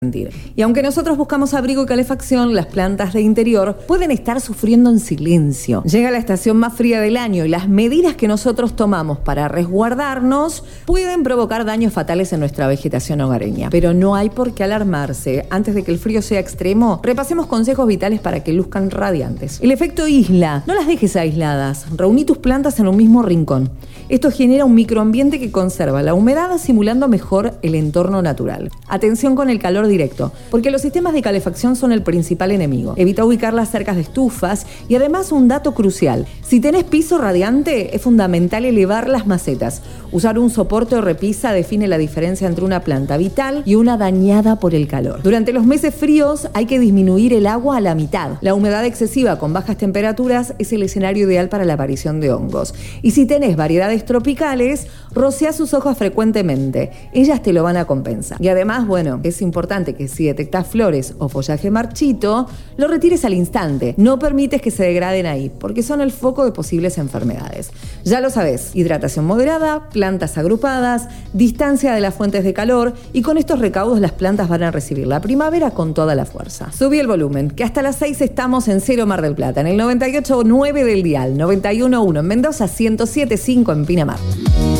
Y aunque nosotros buscamos abrigo y calefacción, las plantas de interior pueden estar sufriendo en silencio. Llega la estación más fría del año y las medidas que nosotros tomamos para resguardarnos pueden provocar daños fatales en nuestra vegetación hogareña. Pero no hay por qué alarmarse. Antes de que el frío sea extremo, repasemos consejos vitales para que luzcan radiantes. El efecto isla. No las dejes aisladas. Reuní tus plantas en un mismo rincón. Esto genera un microambiente que conserva la humedad, simulando mejor el entorno natural. Atención con el calor directo, porque los sistemas de calefacción son el principal enemigo. Evita ubicarlas cerca de estufas y además un dato crucial. Si tenés piso radiante, es fundamental elevar las macetas. Usar un soporte o repisa define la diferencia entre una planta vital y una dañada por el calor. Durante los meses fríos hay que disminuir el agua a la mitad. La humedad excesiva con bajas temperaturas es el escenario ideal para la aparición de hongos. Y si tenés variedades tropicales, rocea sus hojas frecuentemente. Ellas te lo van a compensar. Y además, es importante que si detectás flores o follaje marchito, lo retires al instante. No permites que se degraden ahí, porque son el foco de posibles enfermedades. Ya lo sabés, hidratación moderada, plantas agrupadas, distancia de las fuentes de calor, y con estos recaudos las plantas van a recibir la primavera con toda la fuerza. Subí el volumen, que hasta las 6 estamos en Cero Mar del Plata, en el 98.9 del dial, 91.1 en Mendoza, 107.5 en Pinamar.